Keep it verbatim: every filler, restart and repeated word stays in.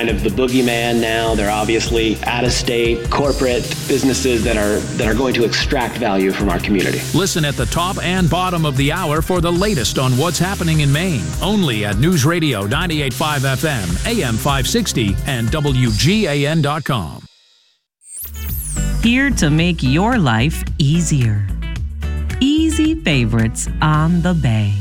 kind of the boogeyman now. They're obviously out-of-state corporate businesses that are that are going to extract value from our community. Listen at the top and bottom of the hour for the latest on what's happening in Maine. Only at News Radio ninety-eight point five F M, A M five sixty, and W G A N dot com. Here to make your life easier. Easy Favorites on the Bay.